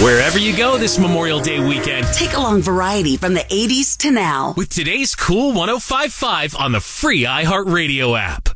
Wherever you go this Memorial Day weekend, take along variety from the 80s to now with today's Cool 105.5 on the free iHeartRadio app.